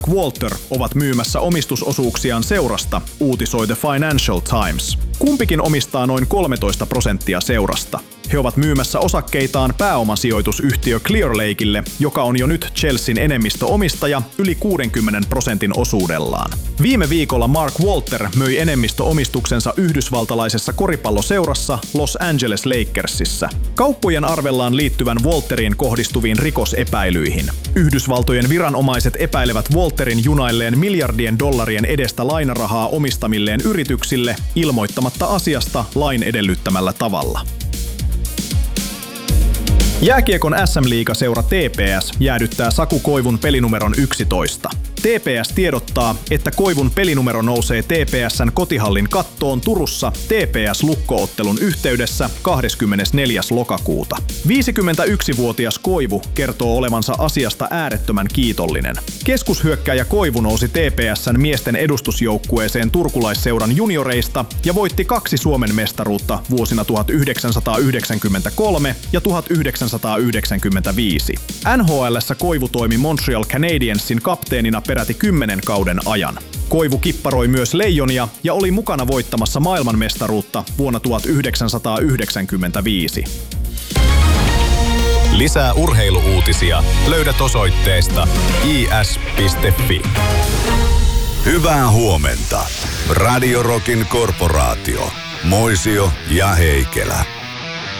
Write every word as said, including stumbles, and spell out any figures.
Walter ovat myymässä omistusosuuksiaan seurasta, uutisoi The Financial Times. Kumpikin omistaa noin kolmetoista prosenttia seurasta. He ovat myymässä osakkeitaan pääomasijoitusyhtiö Clear Lakeille, joka on jo nyt Chelsean enemmistöomistaja yli kuudenkymmenen prosentin osuudellaan. Viime viikolla Mark Walter möi enemmistöomistuksensa yhdysvaltalaisessa koripalloseurassa Los Angeles Lakersissa. Kauppojen arvellaan liittyvän Walteriin kohdistuviin rikosepäilyihin. Yhdysvaltojen viranomaiset epäilevät Walterin junailleen miljardien dollarien edestä lainarahaa omistamilleen yrityksille ilmoittamatta asiasta lain edellyttämällä tavalla. Jääkiekon äs äm-liigaseura T P S jäädyttää Saku Koivun pelinumeron yksitoista. T P S tiedottaa, että Koivun pelinumero nousee T P S:n kotihallin kattoon Turussa T P S-lukko-ottelun yhteydessä kahdeskymmenesneljäs lokakuuta. viisikymmentäyksivuotias Koivu kertoo olevansa asiasta äärettömän kiitollinen. Keskushyökkääjä Koivu nousi T P S:n miesten edustusjoukkueeseen turkulaisseuran junioreista ja voitti kaksi Suomen mestaruutta vuosina tuhatyhdeksänsataayhdeksänkymmentäkolme ja tuhatyhdeksänsataayhdeksänkymmentäviisi. N H L:ssä Koivu toimi Montreal Canadiensin kapteenina peräti kymmenen kauden ajan. Koivu kipparoi myös Leijonia ja oli mukana voittamassa maailmanmestaruutta vuonna tuhatyhdeksänsataayhdeksänkymmentäviisi. Lisää urheiluuutisia löydät osoitteesta i s piste f i. Hyvää huomenta. Radio Rockin korporaatio. Moisio ja Heikelä.